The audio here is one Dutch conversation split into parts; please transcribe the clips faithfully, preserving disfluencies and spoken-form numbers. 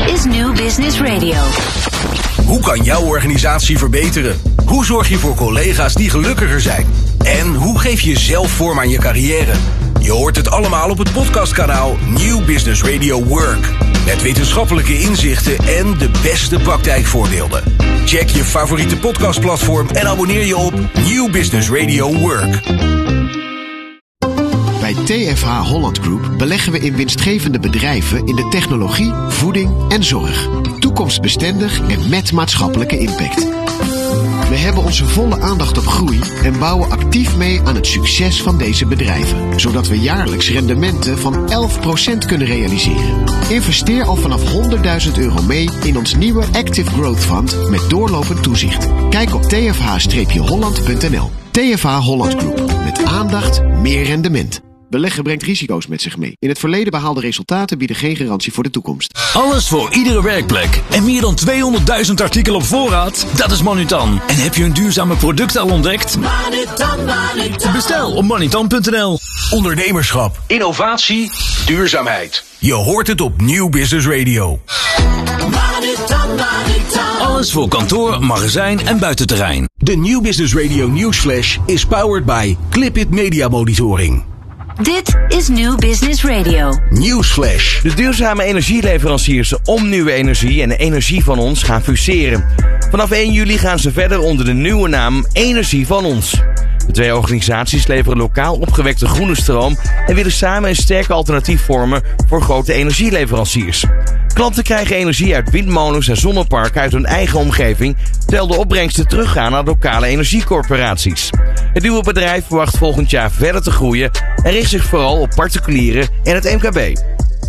is New Business Radio. Hoe kan jouw organisatie verbeteren? Hoe zorg je voor collega's die gelukkiger zijn? En hoe geef je zelf vorm aan je carrière? Je hoort het allemaal op het podcastkanaal New Business Radio Work. Met wetenschappelijke inzichten en de beste praktijkvoorbeelden. Check je favoriete podcastplatform en abonneer je op New Business Radio Work. Bij T F H Holland Group beleggen we in winstgevende bedrijven in de technologie, voeding en zorg. Toekomstbestendig en met maatschappelijke impact. We hebben onze volle aandacht op groei en bouwen actief mee aan het succes van deze bedrijven. Zodat we jaarlijks rendementen van elf procent kunnen realiseren. Investeer al vanaf honderdduizend euro mee in ons nieuwe Active Growth Fund met doorlopend toezicht. Kijk op t f h holland punt n l. T F H Holland Group. Met aandacht, meer rendement. Beleggen brengt risico's met zich mee. In het verleden behaalde resultaten bieden geen garantie voor de toekomst. Alles voor iedere werkplek. En meer dan tweehonderdduizend artikelen op voorraad? Dat is Manutan. En heb je een duurzame product al ontdekt? Manutan, Manutan. Bestel op manutan punt n l. Ondernemerschap, innovatie, duurzaamheid. Je hoort het op New Business Radio. Manutan, Manutan. Alles voor kantoor, magazijn en buitenterrein. De New Business Radio Newsflash is powered by Clipit Media Monitoring. Dit is New Business Radio. Newsflash. De duurzame energieleveranciers Omnieuwe Energie en de Energie van Ons gaan fuseren. Vanaf één juli gaan ze verder onder de nieuwe naam Energie van Ons. De twee organisaties leveren lokaal opgewekte groene stroom en willen samen een sterk alternatief vormen voor grote energieleveranciers. Klanten krijgen energie uit windmolens en zonneparken uit hun eigen omgeving, terwijl de opbrengsten teruggaan naar lokale energiecorporaties. Het nieuwe bedrijf verwacht volgend jaar verder te groeien en richt zich vooral op particulieren en het M K B.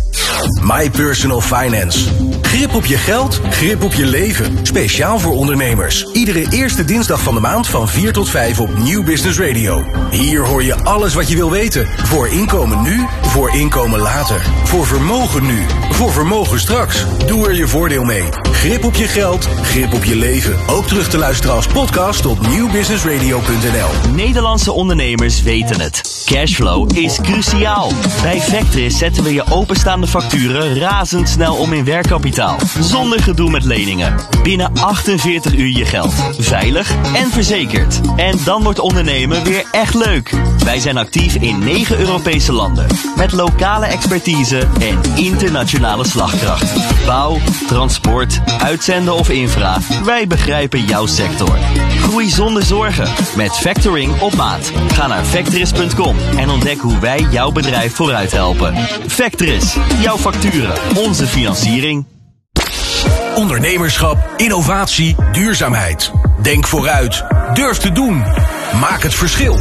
My Personal Finance. Grip op je geld, grip op je leven. Speciaal voor ondernemers. Iedere eerste dinsdag van de maand van vier tot vijf op New Business Radio. Hier hoor je alles wat je wil weten. Voor inkomen nu, voor inkomen later. Voor vermogen nu, voor vermogen straks. Doe er je voordeel mee. Grip op je geld, grip op je leven. Ook terug te luisteren als podcast op nieuw business radio punt n l. Nederlandse ondernemers weten het. Cashflow is cruciaal. Bij Vectris zetten we je openstaande facturen razendsnel om in werkkapitaal. Zonder gedoe met leningen. Binnen achtenveertig uur je geld. Veilig en verzekerd. En dan wordt ondernemen weer echt leuk. Wij zijn actief in negen Europese landen. Met lokale expertise en internationale slagkracht. Bouw, transport, uitzenden of infra. Wij begrijpen jouw sector. Groei zonder zorgen. Met factoring op maat. Ga naar Vectris punt com en ontdek hoe wij jouw bedrijf vooruit helpen. Vectris. Jouw facturen. Onze financiering. Ondernemerschap, innovatie, duurzaamheid. Denk vooruit. Durf te doen. Maak het verschil.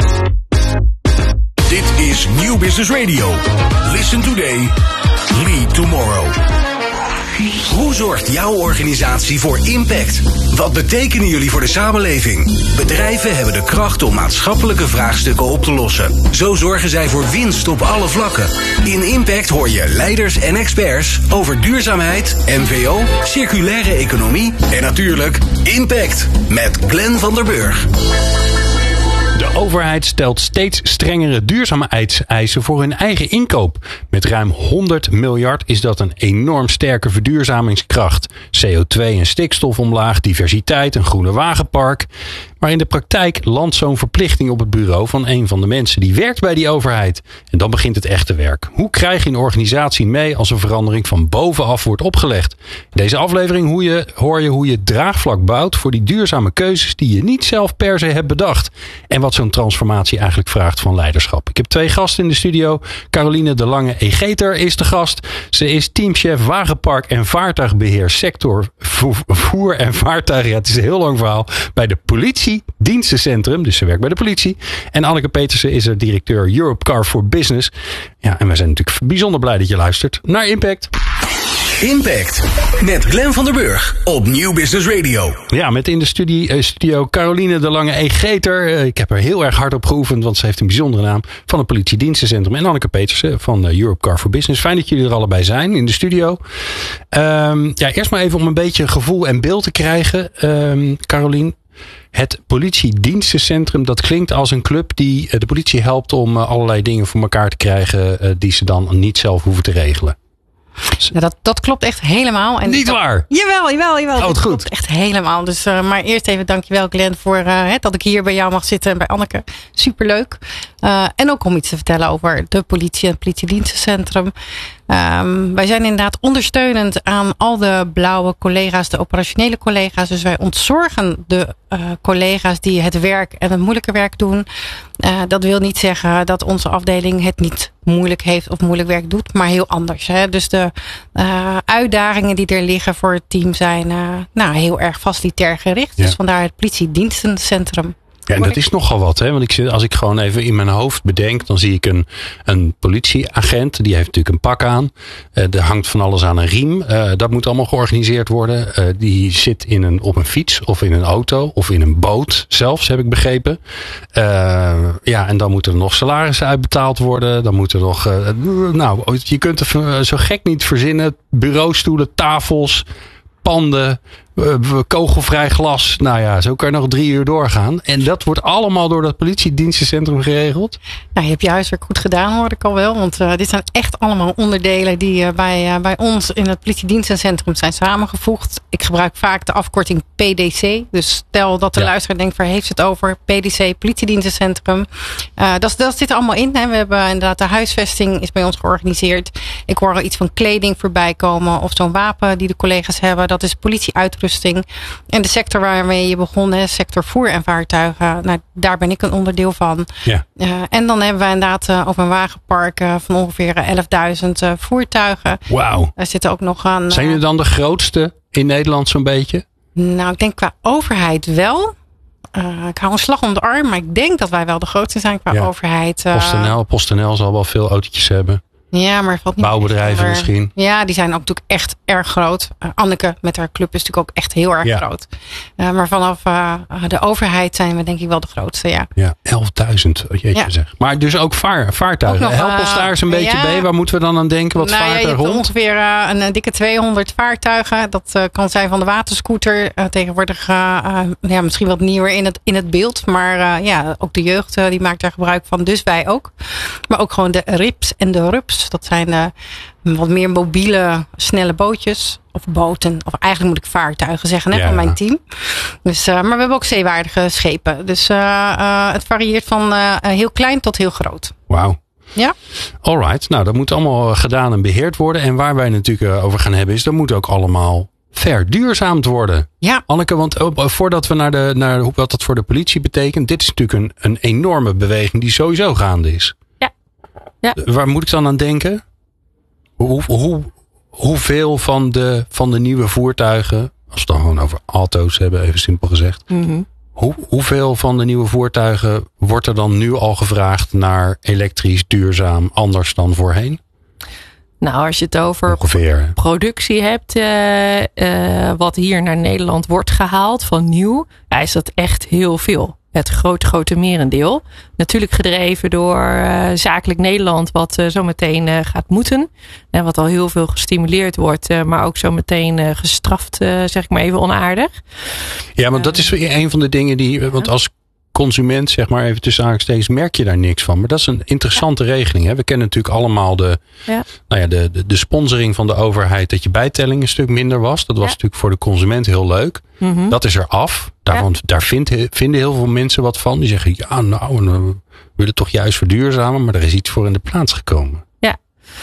Dit is New Business Radio. Listen today. Lead tomorrow. Hoe zorgt jouw organisatie voor impact? Wat betekenen jullie voor de samenleving? Bedrijven hebben de kracht om maatschappelijke vraagstukken op te lossen. Zo zorgen zij voor winst op alle vlakken. In Impact hoor je leiders en experts over duurzaamheid, M V O, circulaire economie en natuurlijk Impact met Glenn van der Burg. De overheid stelt steeds strengere duurzaamheidseisen voor hun eigen inkoop. Met ruim honderd miljard is dat een enorm sterke verduurzamingskracht. C O twee en stikstof omlaag, diversiteit, een groene wagenpark. Maar in de praktijk landt zo'n verplichting op het bureau van een van de mensen die werkt bij die overheid. En dan begint het echte werk. Hoe krijg je een organisatie mee als een verandering van bovenaf wordt opgelegd? In deze aflevering hoe je, hoor je hoe je draagvlak bouwt voor die duurzame keuzes die je niet zelf per se hebt bedacht. En wat zo'n transformatie eigenlijk vraagt van leiderschap. Ik heb twee gasten in de studio. Caroline de Lange Egeter is de gast. Ze is teamchef wagenpark en vaartuigbeheer sector voer en vaartuigen. Ja, het is een heel lang verhaal. Bij de politiedienstencentrum. Dus ze werkt bij de politie. En Anneke Petersen is er directeur Europe Car for Business. Ja, en wij zijn natuurlijk bijzonder blij dat je luistert naar Impact. Impact met Glenn van der Burg op New Business Radio. Ja, met in de studie, studio Caroline de Lange Egeter. Ik heb er heel erg hard op geoefend, want ze heeft een bijzondere naam. Van het politiedienstencentrum. En Anneke Petersen van Europe Car for Business. Fijn dat jullie er allebei zijn in de studio. Um, ja, eerst maar even om een beetje gevoel en beeld te krijgen. Um, Caroline, het politiedienstencentrum, dat klinkt als een club die de politie helpt om allerlei dingen voor elkaar te krijgen die ze dan niet zelf hoeven te regelen. Ja, dat, dat klopt echt helemaal. En Niet dat, waar? Jawel, jawel, jawel. Oh, dat goed. klopt echt helemaal. Dus, uh, maar eerst even dankjewel Glenn voor uh, hè, dat ik hier bij jou mag zitten en bij Anneke. Superleuk. Uh, en ook om iets te vertellen over de politie en het politiedienstencentrum. Um, wij zijn inderdaad ondersteunend aan al de blauwe collega's, de operationele collega's. Dus wij ontzorgen de uh, collega's die het werk en het moeilijke werk doen. Uh, dat wil niet zeggen dat onze afdeling het niet moeilijk heeft of moeilijk werk doet, maar heel anders. Hè? Dus de uh, uitdagingen die er liggen voor het team zijn uh, nou, heel erg facilitair gericht. Ja. Dus vandaar het politiedienstencentrum. Ja, en dat is nogal wat, hè? Want ik zit, als ik gewoon even in mijn hoofd bedenk, dan zie ik een, een politieagent. Die heeft natuurlijk een pak aan. Uh, er hangt van alles aan een riem. Uh, dat moet allemaal georganiseerd worden. Uh, die zit in een, op een fiets of in een auto of in een boot zelfs, heb ik begrepen. Uh, ja, en dan moeten er nog salarissen uitbetaald worden. Dan moet er nog, uh, nou, je kunt er zo gek niet verzinnen. Bureaustoelen, tafels, panden, kogelvrij glas. Nou ja, zo kan je nog drie uur doorgaan. En dat wordt allemaal door dat politiedienstencentrum geregeld? Nou, je hebt je huiswerk goed gedaan, hoor ik al wel. Want uh, dit zijn echt allemaal onderdelen die uh, bij, uh, bij ons in het politiedienstencentrum zijn samengevoegd. Ik gebruik vaak de afkorting P D C. Dus stel dat de ja. luisteraar denkt, waar heeft ze het over? P D C, politiedienstencentrum. Uh, dat, dat zit er allemaal in. Hè. We hebben inderdaad de huisvesting is bij ons georganiseerd. Ik hoor al iets van kleding voorbij komen. Of zo'n wapen die de collega's hebben. Dat is politieuitrusting. En de sector waarmee je begon, hè, sector voer en vaartuigen. Nou, daar ben ik een onderdeel van. Ja. Uh, en dan hebben we inderdaad uh, over een wagenpark uh, van ongeveer elfduizend uh, voertuigen. Wauw. Daar zitten ook nog aan. Uh, Zijn jullie dan de grootste in Nederland zo'n beetje? Nou, ik denk qua overheid wel. Uh, ik hou een slag om de arm, maar ik denk dat wij wel de grootste zijn qua ja. overheid. Uh, PostNL, PostNL zal wel veel autootjes hebben. Ja, maar valt niet. Bouwbedrijven misschien. Ja, die zijn ook natuurlijk echt erg groot. Uh, Anneke met haar club is natuurlijk ook echt heel erg ja. groot. Uh, maar vanaf uh, de overheid zijn we denk ik wel de grootste, ja. Ja, elfduizend, jeetje ja. zeg. Maar dus ook vaar, vaartuigen. Ook nog, Help ons daar eens een uh, beetje ja. bij. Waar moeten we dan aan denken? Wat nou, vaart ja, er rond? Ongeveer uh, een, een dikke tweehonderd vaartuigen. Dat uh, kan zijn van de waterscooter. Uh, tegenwoordig uh, uh, ja, misschien wat nieuwer in het, in het beeld. Maar uh, ja, ook de jeugd uh, die maakt daar gebruik van. Dus wij ook. Maar ook gewoon de R I Ps en de R U Ps. Dat zijn uh, wat meer mobiele, snelle bootjes. Of boten. Of eigenlijk moet ik vaartuigen zeggen hè, ja. van mijn team. Dus, uh, maar we hebben ook zeewaardige schepen. Dus uh, uh, het varieert van uh, heel klein tot heel groot. Wauw. Ja. Alright. Nou, dat moet allemaal gedaan en beheerd worden. En waar wij natuurlijk over gaan hebben is, dat moet ook allemaal verduurzaamd worden. Ja. Anneke, want oh, voordat we naar, de, naar wat dat voor de politie betekent. Dit is natuurlijk een, een enorme beweging die sowieso gaande is. Ja. Ja. Waar moet ik dan aan denken? Hoe, hoe, hoeveel van de, van de nieuwe voertuigen, als we het dan gewoon over auto's hebben, even simpel gezegd. Mm-hmm. Hoe, hoeveel van de nieuwe voertuigen wordt er dan nu al gevraagd naar elektrisch, duurzaam, anders dan voorheen? Nou, als je het over Ongeveer. productie hebt, uh, uh, wat hier naar Nederland wordt gehaald van nieuw, ja, is dat echt heel veel. Het grote, grote merendeel. Natuurlijk gedreven door uh, Zakelijk Nederland, wat uh, zometeen uh, gaat moeten. En wat al heel veel gestimuleerd wordt, uh, maar ook zometeen uh, gestraft, uh, zeg ik maar even onaardig. Ja, want dat is een van de dingen die, want als consument, zeg maar even tussen aanstekens, merk je daar niks van. Maar dat is een interessante ja. regeling. Hè? We kennen natuurlijk allemaal de, ja. Nou ja, de, de, de sponsoring van de overheid, dat je bijtelling een stuk minder was. Dat was ja. natuurlijk voor de consument heel leuk. Mm-hmm. Dat is er af. Daarvan, ja. Daar vindt, vinden heel veel mensen wat van. Die zeggen, ja nou, we willen toch juist verduurzamen. Maar er is iets voor in de plaats gekomen. Ja.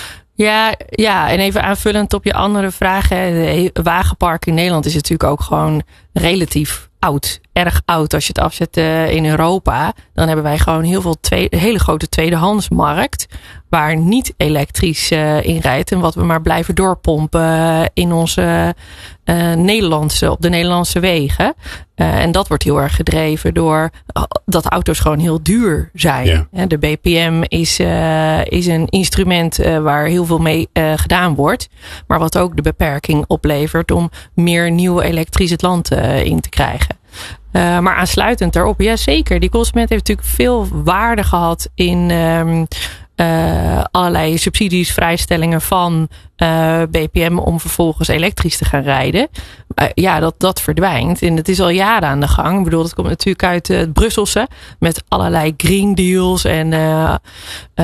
Ja, ja, en even aanvullend op je andere vraag. Het wagenpark in Nederland is natuurlijk ook gewoon relatief oud. Erg oud. Als je het afzet uh, in Europa, dan hebben wij gewoon heel veel tweede, hele grote tweedehandsmarkt. Waar niet elektrisch uh, in rijdt. En wat we maar blijven doorpompen uh, in onze uh, Nederlandse, op de Nederlandse wegen. Uh, en dat wordt heel erg gedreven door uh, dat auto's gewoon heel duur zijn. Ja. De B P M is, uh, is een instrument uh, waar heel veel mee uh, gedaan wordt. Maar wat ook de beperking oplevert om meer nieuw elektrisch het land uh, in te krijgen. Uh, maar aansluitend daarop, ja zeker. Die consument heeft natuurlijk veel waarde gehad in um, uh, allerlei subsidies, vrijstellingen van uh, B P M om vervolgens elektrisch te gaan rijden. Uh, ja, dat, dat verdwijnt. En het is al jaren aan de gang. Ik bedoel, dat komt natuurlijk uit uh, het Brusselse met allerlei green deals en uh, uh,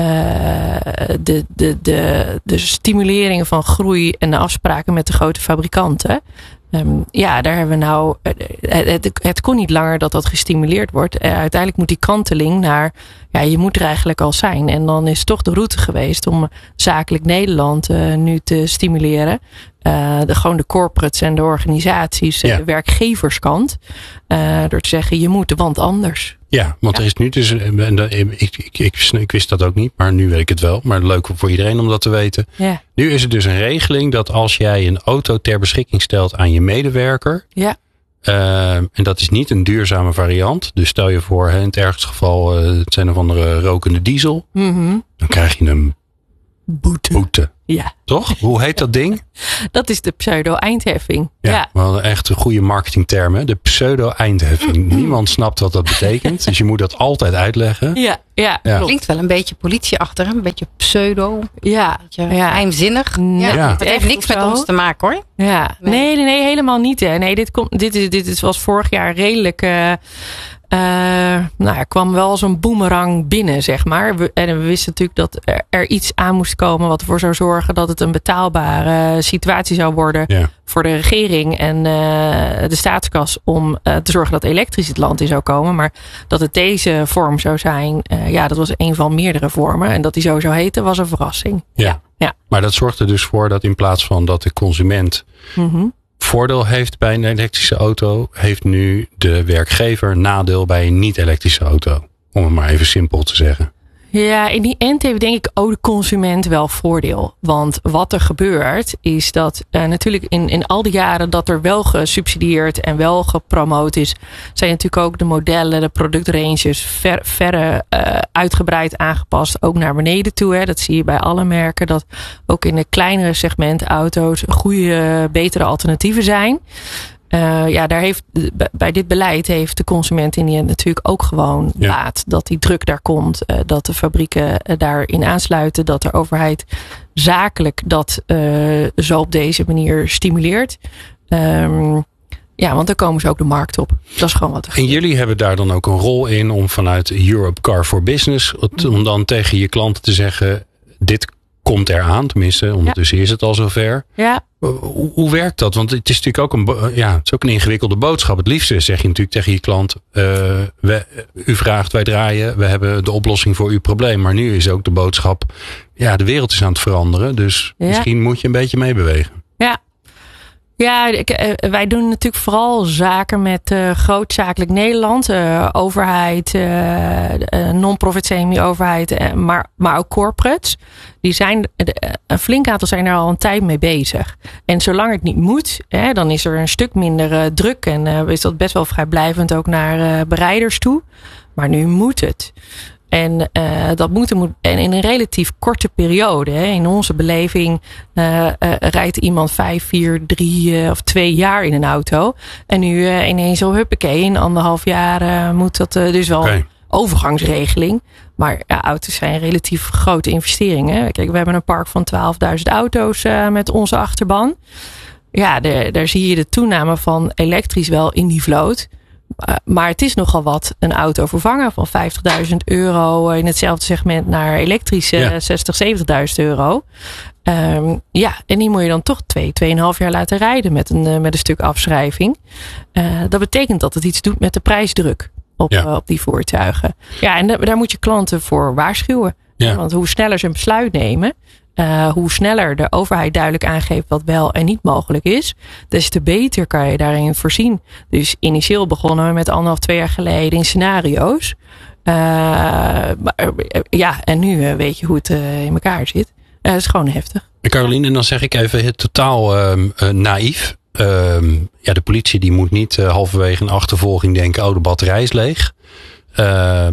de, de, de, de stimulering van groei en de afspraken met de grote fabrikanten. Um, ja, daar hebben we nou. Het, het, het kon niet langer dat dat gestimuleerd wordt. Uh, uiteindelijk moet die kanteling naar. Ja, je moet er eigenlijk al zijn. En dan is toch de route geweest om zakelijk Nederland uh, nu te stimuleren. Uh, de, gewoon de corporates en de organisaties, ja. De werkgeverskant. Uh, door te zeggen, je moet, want anders. Ja, want ja. Er is nu dus. En ik, ik, ik, ik wist dat ook niet, maar nu weet ik het wel. Maar leuk voor iedereen om dat te weten. Ja. Nu is er dus een regeling dat als jij een auto ter beschikking stelt aan je medewerker. Ja. Uh, en dat is niet een duurzame variant. Dus stel je voor, in het ergste geval, uh, het zijn een of andere rokende diesel. Mm-hmm. Dan krijg je een boete. boete. Ja. Toch? Hoe heet dat ding? Dat is de pseudo-eindheffing. Ja, ja. We hadden echt een goede marketingterm. Hè? De pseudo-eindheffing. Niemand snapt wat dat betekent. Dus je moet dat altijd uitleggen. Ja, ja, ja. Klinkt wel een beetje politieachtig. Een beetje pseudo. Ja. Een beetje ja. geheimzinnig. Ja. Ja. Het heeft niks met ons te maken hoor. Ja. Nee, nee, nee, nee helemaal niet. Hè. Nee, dit, komt, dit, is, dit is, was vorig jaar redelijk... Uh, Uh, nou, er kwam wel zo'n boemerang binnen, zeg maar. We, en we wisten natuurlijk dat er, er iets aan moest komen wat ervoor zou zorgen dat het een betaalbare situatie zou worden ja. voor de regering en uh, de staatskas om uh, te zorgen dat elektrisch het land in zou komen. Maar dat het deze vorm zou zijn, uh, ja, dat was een van meerdere vormen. En dat die zo zou heten, was een verrassing. Ja, ja. ja. Maar dat zorgt er dus voor dat in plaats van dat de consument... Mm-hmm. voordeel heeft bij een elektrische auto, heeft nu de werkgever nadeel bij een niet-elektrische auto. Om het maar even simpel te zeggen. Ja, in die end heeft denk ik ook de consument wel voordeel. Want wat er gebeurt is dat uh, natuurlijk in, in al die jaren dat er wel gesubsidieerd en wel gepromoot is, zijn natuurlijk ook de modellen, de productranges ver, verre uh, uitgebreid aangepast. Ook naar beneden toe. Hè. Dat zie je bij alle merken. Dat ook in de kleinere segment auto's goede, betere alternatieven zijn. Uh, ja, daar heeft, bij dit beleid heeft de consument in die end natuurlijk ook gewoon ja. baat. Dat die druk daar komt. Uh, dat de fabrieken uh, daarin aansluiten. Dat de overheid zakelijk dat uh, zo op deze manier stimuleert. Um, ja, want dan komen ze ook de markt op. Dat is gewoon wat er En jullie hebben daar dan ook een rol in om vanuit Europe Car for Business, om dan tegen je klanten te zeggen, dit komt eraan. Tenminste, ondertussen ja. is het al zover. Ja. Hoe, hoe werkt dat? Want het is natuurlijk ook een, ja, het is ook een ingewikkelde boodschap. Het liefste zeg je natuurlijk tegen je klant, uh, we, u vraagt, wij draaien, we hebben de oplossing voor uw probleem. Maar nu is ook de boodschap, ja, de wereld is aan het veranderen. Dus ja. misschien moet je een beetje meebewegen. Ja. Ja, wij doen natuurlijk vooral zaken met uh, grootzakelijk Nederland. Uh, overheid, uh, non-profit semi-overheid, uh, maar, maar ook corporates. Die zijn, uh, een flink aantal zijn er al een tijd mee bezig. En zolang het niet moet, hè, dan is er een stuk minder uh, druk. En uh, is dat best wel vrijblijvend ook naar uh, bereiders toe. Maar nu moet het. En uh, dat moet, moet en in een relatief korte periode. Hè, in onze beleving uh, uh, rijdt iemand vijf, vier, drie uh, of twee jaar in een auto. En nu uh, ineens zo huppakee, in anderhalf jaar uh, moet dat uh, dus wel okay. een overgangsregeling. Maar ja, auto's zijn relatief grote investeringen. Kijk, we hebben een park van twaalfduizend auto's uh, met onze achterban. Ja, de, daar zie je de toename van elektrisch wel in die vloot. Uh, maar het is nogal wat een auto vervangen van vijftigduizend euro in hetzelfde segment naar elektrische ja. zestig, zeventigduizend euro. Um, ja, en die moet je dan toch twee, tweeënhalf jaar laten rijden met een, uh, met een stuk afschrijving. Uh, dat betekent dat het iets doet met de prijsdruk op, ja. uh, op die voertuigen. Ja, en d- daar moet je klanten voor waarschuwen. Ja. Want hoe sneller ze een besluit nemen, Uh, hoe sneller de overheid duidelijk aangeeft wat wel en niet mogelijk is, des te beter kan je daarin voorzien. Dus initieel begonnen we met anderhalf, twee jaar geleden in scenario's. Uh, maar, uh, ja, en nu uh, weet je hoe het uh, in elkaar zit. Uh, het is gewoon heftig. Caroline, en dan zeg ik even het totaal uh, uh, naïef. Uh, ja, de politie die moet niet uh, halverwege een achtervolging denken, oh, de batterij is leeg. Uh,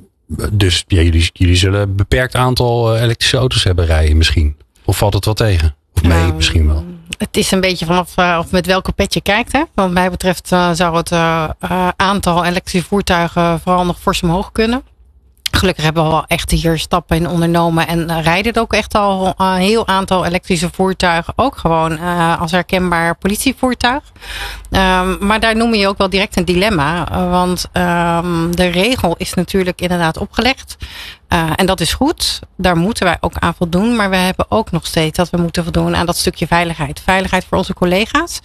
Dus ja, jullie, jullie zullen een beperkt aantal uh, elektrische auto's hebben rijden misschien. Of valt het wel tegen? Of mee nou, misschien wel? Het is een beetje vanaf uh, of met welke pet je kijkt. Hè? Wat mij betreft uh, zou het uh, uh, aantal elektrische voertuigen vooral nog fors omhoog kunnen. gelukkig hebben we wel echt hier stappen in ondernomen. En uh, rijden het ook echt al uh, een heel aantal elektrische voertuigen. Ook gewoon uh, als herkenbaar politievoertuig. Um, maar daar noem je ook wel direct een dilemma. Uh, want um, de regel is natuurlijk inderdaad opgelegd. Uh, en dat is goed. Daar moeten wij ook aan voldoen. Maar we hebben ook nog steeds dat we moeten voldoen aan dat stukje veiligheid. Veiligheid voor onze collega's.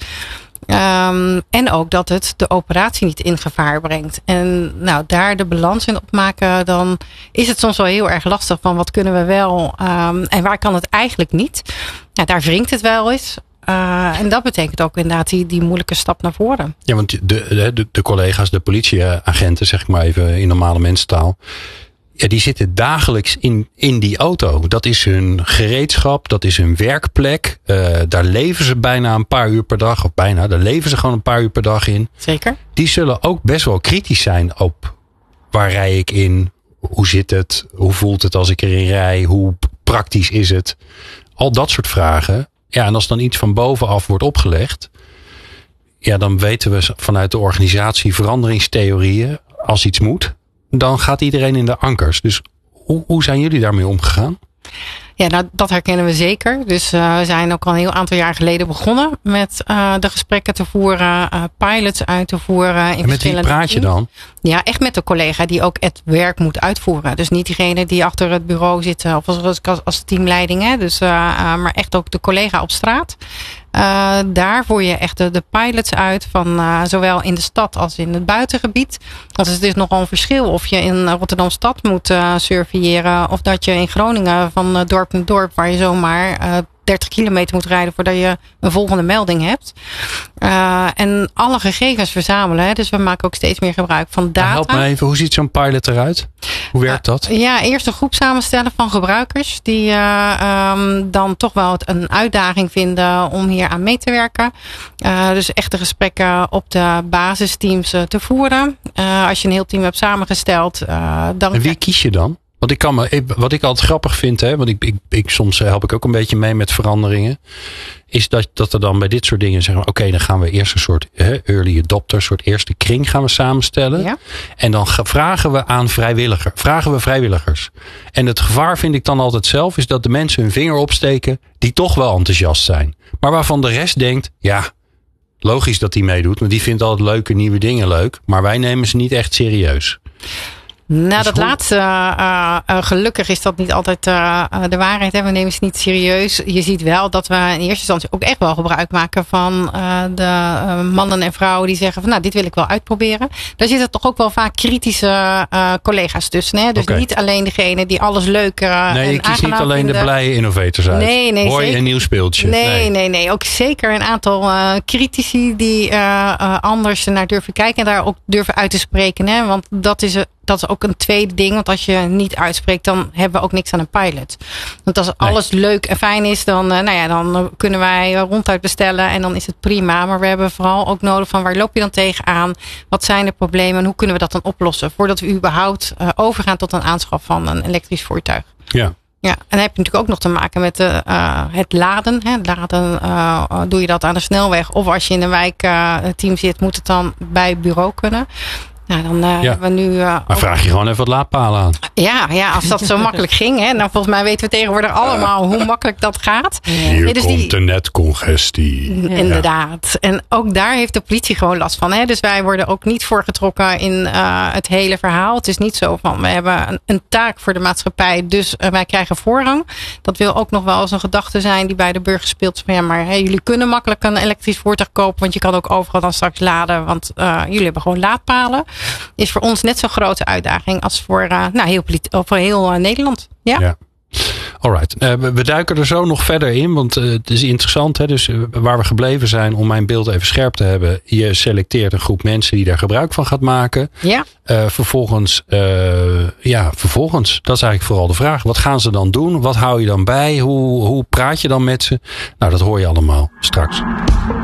Um, en ook dat het de operatie niet in gevaar brengt. En nou, daar de balans in opmaken, dan is het soms wel heel erg lastig van wat kunnen we wel um, en waar kan het eigenlijk niet. Nou, daar wringt het wel eens. Uh, en dat betekent ook inderdaad die, die moeilijke stap naar voren. Ja, want de, de, de collega's, de politieagenten, zeg ik maar even in normale mensentaal. Ja, die zitten dagelijks in, in die auto. Dat is hun gereedschap, dat is hun werkplek. Uh, daar leven ze bijna een paar uur per dag. Of bijna, daar leven ze gewoon een paar uur per dag in. Zeker. Die zullen ook best wel kritisch zijn op waar rij ik in? Hoe zit het? Hoe voelt het als ik erin rij? Hoe praktisch is het? Al dat soort vragen. Ja, en als dan iets van bovenaf wordt opgelegd. Ja, dan weten we vanuit de organisatie veranderingstheorieën. Als iets moet, dan gaat iedereen in de ankers. Dus hoe, hoe zijn jullie daarmee omgegaan? Ja, nou, dat herkennen we zeker. Dus uh, we zijn ook al een heel aantal jaar geleden begonnen met uh, de gesprekken te voeren, uh, pilots uit te voeren. In en met wie praat je dan? Ja, echt met de collega die ook het werk moet uitvoeren. Dus niet diegene die achter het bureau zit of als, als, als teamleiding. Hè. Dus, uh, uh, maar echt ook de collega op straat. Uh, daar voer je echt de, de pilots uit van uh, zowel in de stad als in het buitengebied. Want het is nogal een verschil of je in Rotterdam stad moet uh, surveilleren of dat je in Groningen van uh, dorp naar dorp waar je zomaar uh, dertig kilometer moet rijden voordat je een volgende melding hebt. Uh, en alle gegevens verzamelen. Hè. Dus we maken ook steeds meer gebruik van data. Help me even, hoe ziet zo'n pilot eruit? Hoe werkt dat? Uh, ja, eerst een groep samenstellen van gebruikers. Die uh, um, dan toch wel een uitdaging vinden om hier aan mee te werken. Uh, dus echte gesprekken op de basisteams uh, te voeren. Uh, als je een heel team hebt samengesteld. Uh, dan en wie kies je dan? Want ik kan me, wat ik altijd grappig vind, hè, want ik, ik, ik, soms help ik ook een beetje mee met veranderingen, is dat, dat er dan bij dit soort dingen zeggen, oké, okay, dan gaan we eerst een soort hè, early adopter, soort eerste kring gaan we samenstellen. Ja. En dan vragen we aan vrijwilliger, vragen we vrijwilligers. En het gevaar vind ik dan altijd zelf, is dat de mensen hun vinger opsteken die toch wel enthousiast zijn. Maar waarvan de rest denkt, ja, logisch dat die meedoet, want die vindt altijd leuke nieuwe dingen leuk, maar wij nemen ze niet echt serieus. Nou, dus dat hoe... laatste, uh, uh, gelukkig is dat niet altijd uh, de waarheid. Hè? We nemen ze niet serieus. Je ziet wel dat we in eerste instantie ook echt wel gebruik maken van uh, de uh, mannen en vrouwen die zeggen van nou, dit wil ik wel uitproberen. Daar zitten toch ook wel vaak kritische uh, collega's tussen. Hè? Dus okay. Niet alleen degene die alles leuk uh, nee, en je kiest niet alleen vinden. De blije innovators uit. Nee, nee. Hoor je zeker. Een nieuw speeltje. Nee, nee, nee. nee. Ook zeker een aantal uh, critici die uh, uh, anders naar durven kijken en daar ook durven uit te spreken. Hè? Want dat is een Dat is ook een tweede ding. Want als je niet uitspreekt, dan hebben we ook niks aan een pilot. Want als alles nee. leuk en fijn is, dan, nou ja, dan kunnen wij ronduit bestellen. En dan is het prima. Maar we hebben vooral ook nodig van waar loop je dan tegenaan? Wat zijn de problemen? En hoe kunnen we dat dan oplossen? Voordat we überhaupt uh, overgaan tot een aanschaf van een elektrisch voertuig. Ja. Ja, en dan heb je natuurlijk ook nog te maken met de, uh, het laden. Hè. Laden uh, doe je dat aan de snelweg. Of als je in een wijkteam uh, zit, moet het dan bij het bureau kunnen. Nou, dan uh, ja. hebben we nu. Uh, maar vraag je gewoon even wat laadpalen aan. Ja, ja, als dat zo makkelijk ging. Hè, nou, volgens mij weten we tegenwoordig allemaal hoe makkelijk dat gaat. Hier ja, dus komt die, de netcongestie. Inderdaad. Ja. En ook daar heeft de politie gewoon last van. Hè. Dus wij worden ook niet voorgetrokken in uh, het hele verhaal. Het is niet zo van we hebben een, een taak voor de maatschappij. Dus uh, wij krijgen voorrang. Dat wil ook nog wel eens een gedachte zijn die bij de burger speelt. Van, ja, maar hey, jullie kunnen makkelijk een elektrisch voertuig kopen. Want je kan ook overal dan straks laden. Want uh, jullie hebben gewoon laadpalen. Is voor ons net zo'n grote uitdaging als voor, uh, nou, heel, voor heel uh, Nederland. Ja. ja. Alright. Uh, we, we duiken er zo nog verder in, want uh, het is interessant. Hè? Dus uh, waar we gebleven zijn, om mijn beeld even scherp te hebben. Je selecteert een groep mensen die daar gebruik van gaat maken. Ja. Uh, vervolgens, uh, ja, vervolgens, dat is eigenlijk vooral de vraag. Wat gaan ze dan doen? Wat hou je dan bij? Hoe, hoe praat je dan met ze? Nou, dat hoor je allemaal straks.